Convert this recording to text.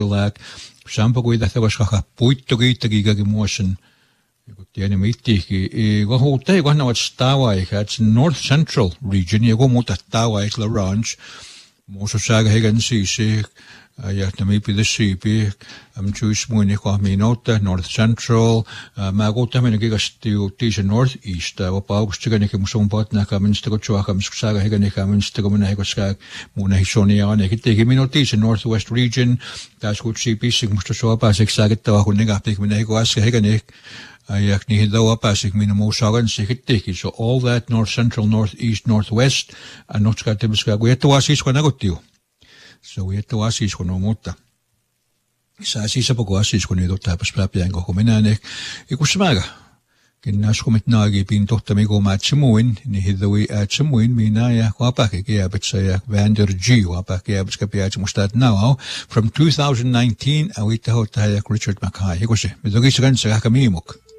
like sampa kui tähtä koska puitto kiittäkin muosen tiedä mittikin kun huutte kun ovat stawaikä it's North Central region ja kun muuta stawaikä la ranch muussa saga hegan siisi ja tämä pidäsipi juice muini kohminota North Central mä kuulemma kikasti tiisen North East ja paukustikainen musun patna kaminsta kun chuakamista saga hegan kaminsta kun näin koska muun ei sonia ne teki minuutin North West region taas kun sipissä musta suopaiseksi sagettava kun negahti kun ei koska hegan ja niihin dawa pääsik minun muusagan sikitteki so all that North Central North East North West and not skatemiska kun jättä asis kun nagottio so jättä asis kun mutta saa siis apako asis kun niitä tapas läpiään koko minä ikusmaga kinnas kun mitnaagi pin tohtami kun matchimuin niihin dawi atchimuin minä ja kuapake kiabetsa ja Vander G kuapake kiabetska piäts mustat now from 2019 awitta hotta ja Richard Mackay ikusi mitogis kanssa kahka miimuk